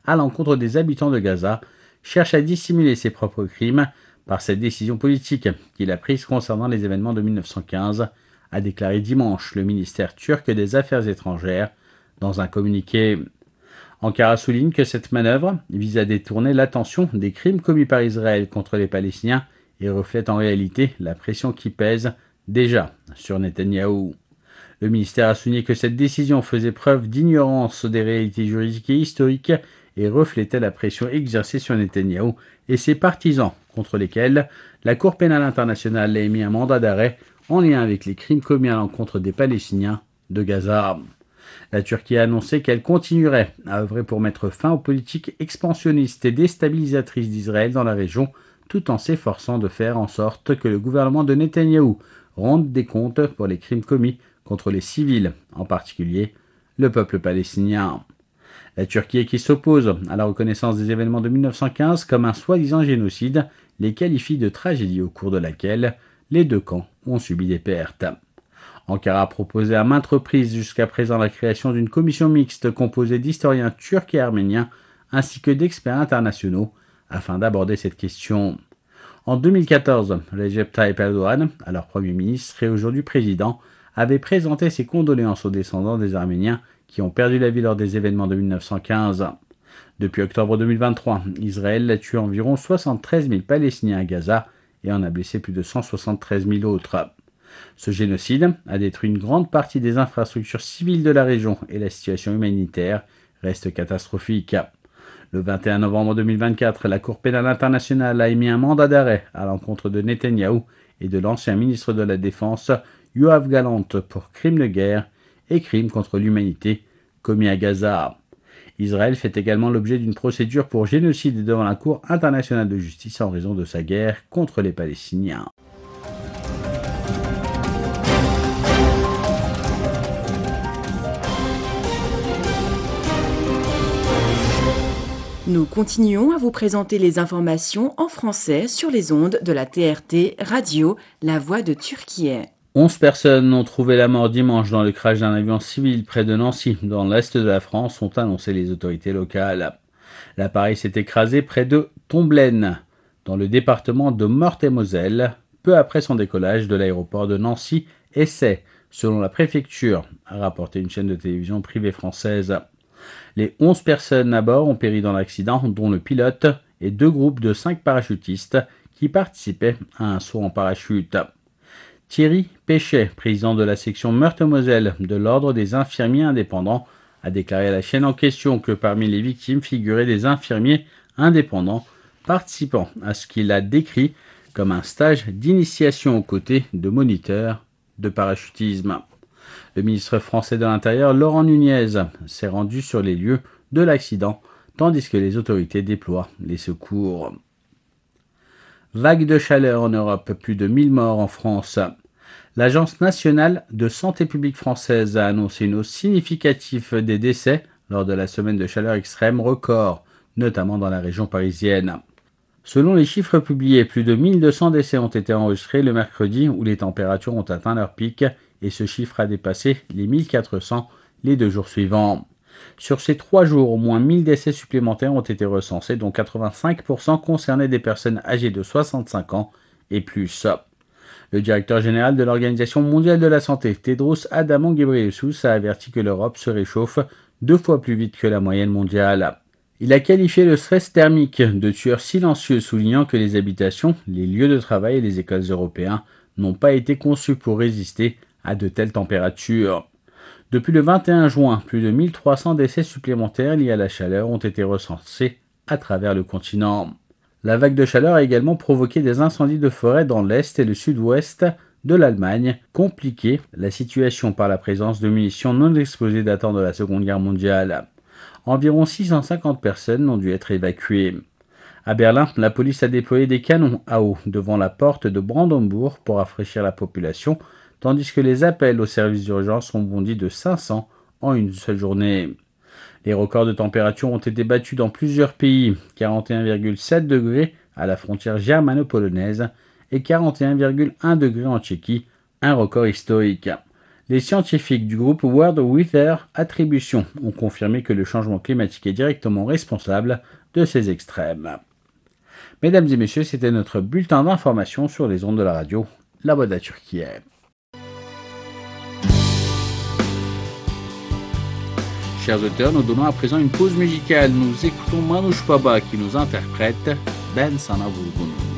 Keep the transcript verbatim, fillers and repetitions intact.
à l'encontre des habitants de Gaza, cherche à dissimuler ses propres crimes par cette décision politique qu'il a prise concernant les événements de mille neuf cent quinze, a déclaré dimanche le ministère turc des Affaires étrangères dans un communiqué. Ankara souligne que cette manœuvre vise à détourner l'attention des crimes commis par Israël contre les Palestiniens et reflète en réalité la pression qui pèse déjà sur Netanyahou. Le ministère a souligné que cette décision faisait preuve d'ignorance des réalités juridiques et historiques et reflétait la pression exercée sur Netanyahou et ses partisans, contre lesquels la Cour pénale internationale a émis un mandat d'arrêt en lien avec les crimes commis à l'encontre des Palestiniens de Gaza. La Turquie a annoncé qu'elle continuerait à œuvrer pour mettre fin aux politiques expansionnistes et déstabilisatrices d'Israël dans la région, tout en s'efforçant de faire en sorte que le gouvernement de Netanyahou rende des comptes pour les crimes commis contre les civils, en particulier le peuple palestinien. La Turquie, qui s'oppose à la reconnaissance des événements de mille neuf cent quinze comme un soi-disant génocide, les qualifie de tragédie au cours de laquelle les deux camps ont subi des pertes. Ankara a proposé à maintes reprises jusqu'à présent la création d'une commission mixte composée d'historiens turcs et arméniens ainsi que d'experts internationaux afin d'aborder cette question. En deux mille quatorze, Recep Tayyip Erdogan, alors Premier ministre et aujourd'hui président, avait présenté ses condoléances aux descendants des Arméniens qui ont perdu la vie lors des événements de mille neuf cent quinze. Depuis octobre deux mille vingt-trois, Israël a tué environ soixante-treize mille Palestiniens à Gaza et en a blessé plus de cent soixante-treize mille autres. Ce génocide a détruit une grande partie des infrastructures civiles de la région et la situation humanitaire reste catastrophique. Le vingt et un novembre deux mille vingt-quatre, la Cour pénale internationale a émis un mandat d'arrêt à l'encontre de Netanyahou et de l'ancien ministre de la Défense, Yoav Gallant, pour crimes de guerre et crimes contre l'humanité commis à Gaza. Israël fait également l'objet d'une procédure pour génocide devant la Cour internationale de justice en raison de sa guerre contre les Palestiniens. Nous continuons à vous présenter les informations en français sur les ondes de la T R T Radio, La Voix de Turquie. Onze personnes ont trouvé la mort dimanche dans le crash d'un avion civil près de Nancy, dans l'est de la France, ont annoncé les autorités locales. L'appareil s'est écrasé près de Tomblaine, dans le département de Meurthe-et-Moselle, peu après son décollage de l'aéroport de Nancy-Essay, selon la préfecture, a rapporté une chaîne de télévision privée française. Les onze personnes à bord ont péri dans l'accident, dont le pilote et deux groupes de cinq parachutistes qui participaient à un saut en parachute. Thierry Péchet, président de la section Meurthe-et-Moselle de l'Ordre des infirmiers indépendants, a déclaré à la chaîne en question que parmi les victimes figuraient des infirmiers indépendants participant à ce qu'il a décrit comme un stage d'initiation aux côtés de moniteurs de parachutisme. Le ministre français de l'Intérieur, Laurent Nunez, s'est rendu sur les lieux de l'accident, tandis que les autorités déploient les secours. Vague de chaleur en Europe, plus de mille morts en France. L'Agence nationale de santé publique française a annoncé une hausse significative des décès lors de la semaine de chaleur extrême record, notamment dans la région parisienne. Selon les chiffres publiés, plus de mille deux cents décès ont été enregistrés le mercredi où les températures ont atteint leur pic et ce chiffre a dépassé les mille quatre cents les deux jours suivants. Sur ces trois jours, au moins mille décès supplémentaires ont été recensés, dont quatre-vingt-cinq pour cent concernaient des personnes âgées de soixante-cinq ans et plus. Le directeur général de l'Organisation mondiale de la santé, Tedros Adhanom Ghebreyesus, a averti que l'Europe se réchauffe deux fois plus vite que la moyenne mondiale. Il a qualifié le stress thermique de tueur silencieux, soulignant que les habitations, les lieux de travail et les écoles européens n'ont pas été conçus pour résister à de telles températures. Depuis le vingt et un juin, plus de mille trois cents décès supplémentaires liés à la chaleur ont été recensés à travers le continent. La vague de chaleur a également provoqué des incendies de forêt dans l'est et le sud-ouest de l'Allemagne, compliqué la situation par la présence de munitions non explosées datant de la Seconde Guerre mondiale. Environ six cent cinquante personnes ont dû être évacuées. À Berlin, la police a déployé des canons à eau devant la porte de Brandenburg pour rafraîchir la population, tandis que les appels aux services d'urgence ont bondi de cinq cents en une seule journée. Les records de température ont été battus dans plusieurs pays, quarante et un virgule sept degrés à la frontière germano-polonaise et quarante et un virgule un degrés en Tchéquie, un record historique. Les scientifiques du groupe World Weather Attribution ont confirmé que le changement climatique est directement responsable de ces extrêmes. Mesdames et messieurs, c'était notre bulletin d'information sur les ondes de la radio La Voix de la Turquie. Chers auditeurs, nous donnons à présent une pause musicale. Nous écoutons Manouche Baba qui nous interprète Ben Sana Vurgunum.